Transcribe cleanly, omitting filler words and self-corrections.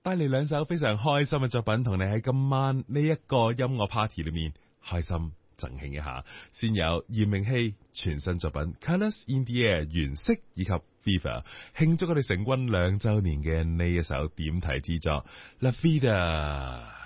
帶嚟兩首非常開心嘅作品，同你喺今晚呢一個音樂 party 裏面開心贈慶一下。先有炎明熹全新作品 Colors in the Air 原色以及 Fever， 慶祝我哋成軍2週年嘅呢一首點題之作 La Vida。